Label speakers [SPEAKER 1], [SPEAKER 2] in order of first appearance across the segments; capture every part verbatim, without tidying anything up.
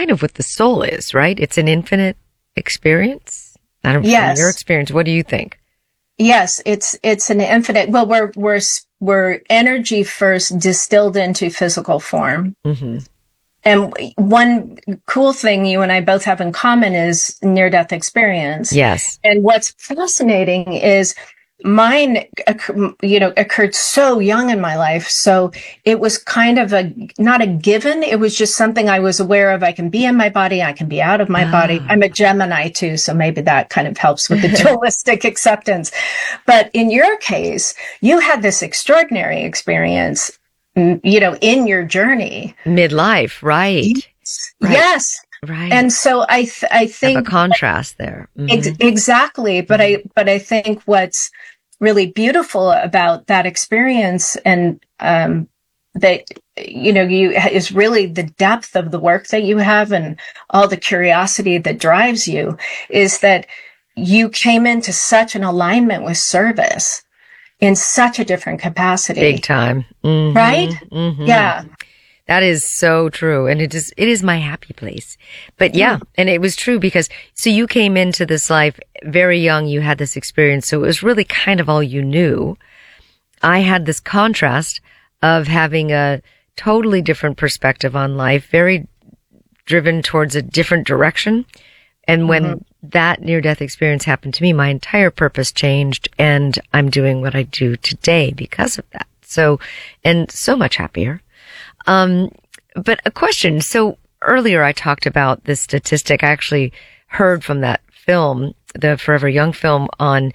[SPEAKER 1] kind of what the soul is, right? It's an infinite experience. I don't know,
[SPEAKER 2] Yes.
[SPEAKER 1] from your experience, what do you think?
[SPEAKER 2] Yes, it's it's an infinite. Well, we're we're we're energy first distilled into physical form.
[SPEAKER 1] Mm-hmm.
[SPEAKER 2] And one cool thing you and I both have in common is near-death experience.
[SPEAKER 1] Yes.
[SPEAKER 2] And what's fascinating is mine, you know, occurred so young in my life. So it was kind of a, not a given. It was just something I was aware of. I can be in my body. I can be out of my
[SPEAKER 1] Ah.
[SPEAKER 2] body. I'm a Gemini too. So maybe that kind of helps with the dualistic acceptance. But in your case, you had this extraordinary experience, you know, in your journey.
[SPEAKER 1] Midlife, right. right.
[SPEAKER 2] Yes.
[SPEAKER 1] Right.
[SPEAKER 2] And so I, th- I think
[SPEAKER 1] have a contrast there. Mm-hmm.
[SPEAKER 2] Ex- exactly. But mm-hmm. I, but I think what's really beautiful about that experience and, um, that, you know, you is really the depth of the work that you have and all the curiosity that drives you is that you came into such an alignment with service in such a different capacity.
[SPEAKER 1] Big time. Mm-hmm.
[SPEAKER 2] Right?
[SPEAKER 1] Mm-hmm.
[SPEAKER 2] Yeah.
[SPEAKER 1] That is so true. And it is, it is my happy place. But yeah, mm. and it was true because, so you came into this life very young, you had this experience. So it was really kind of all you knew. I had this contrast of having a totally different perspective on life, very driven towards a different direction. And when mm-hmm. that near-death experience happened to me, my entire purpose changed and I'm doing what I do today because of that. So, and so much happier. Um, but a question. So earlier I talked about this statistic. I actually heard from that film, the Forever Young film, on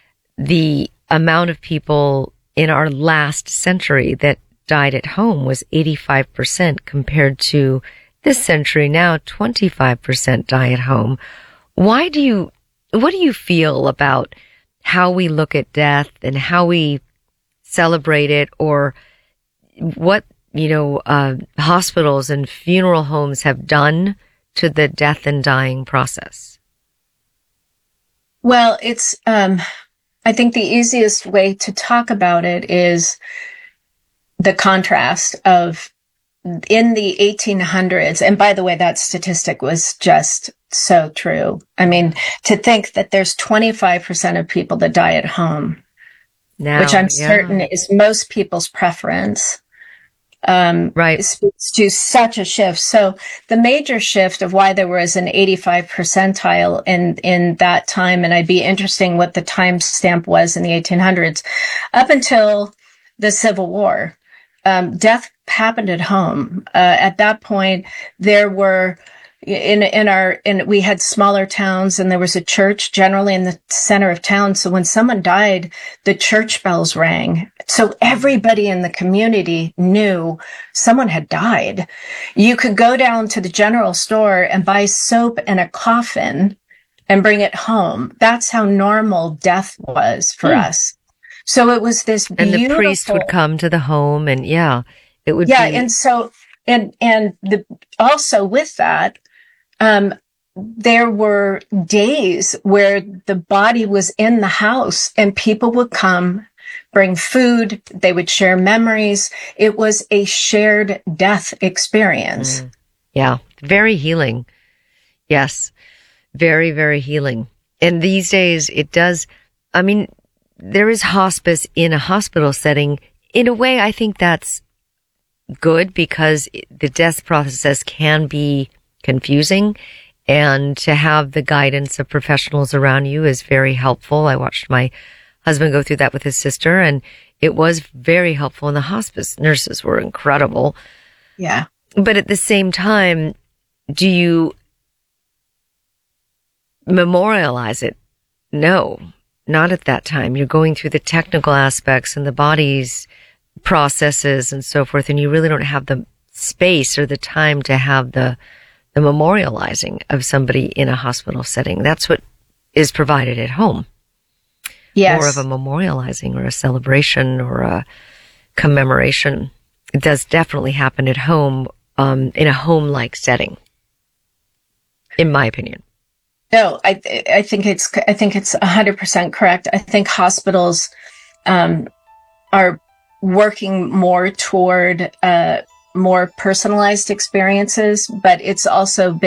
[SPEAKER 1] the amount of people in our last century that died at home was eighty-five percent compared to this century now, twenty-five percent die at home. Why do you, what do you feel about how we look at death and how we celebrate it, or what you know, uh, hospitals and funeral homes have done to the death and dying process?
[SPEAKER 2] Well, it's, um, I think the easiest way to talk about it is the contrast of in the eighteen hundreds. And by the way, that statistic was just so true. I mean, to think that there's twenty-five percent of people that die at home, now, which I'm yeah. certain is most people's preference. Um,
[SPEAKER 1] right.
[SPEAKER 2] speaks to such a shift. So the major shift of why there was an eighty-five percentile in, in that time, and I'd be interesting what the time stamp was in the eighteen hundreds, up until the Civil War, um, death happened at home. Uh, at that point, there were in, in our, in, we had smaller towns and there was a church generally in the center of town. So when someone died, the church bells rang. So everybody in the community knew someone had died. You could go down to the general store and buy soap and a coffin and bring it home. That's how normal death was for mm. us. So it was this beautiful.
[SPEAKER 1] And the priest would come to the home and yeah, it would
[SPEAKER 2] yeah,
[SPEAKER 1] be.
[SPEAKER 2] Yeah. And so, and, and the, also with that, um, there were days where the body was in the house and people would come, bring food, they would share memories. It was a shared death experience.
[SPEAKER 1] Mm. Yeah, very healing. Yes, very, very healing. And these days it does, I mean, there is hospice in a hospital setting. In a way, I think that's good because the death process can be confusing, and to have the guidance of professionals around you is very helpful. I watched my husband go through that with his sister, and it was very helpful, and the hospice nurses were incredible.
[SPEAKER 2] Yeah.
[SPEAKER 1] But at the same time, do you memorialize it? No, not at that time. You're going through the technical aspects and the body's processes and so forth, and you really don't have the space or the time to have the the memorializing of somebody in a hospital setting. That's what is provided at home.
[SPEAKER 2] Yes.
[SPEAKER 1] More of a memorializing or a celebration or a commemoration. It does definitely happen at home, um, in a home-like setting, in my opinion.
[SPEAKER 2] No, I I think it's I think it's one hundred percent correct. I think hospitals um, are working more toward uh, more personalized experiences, but it's also been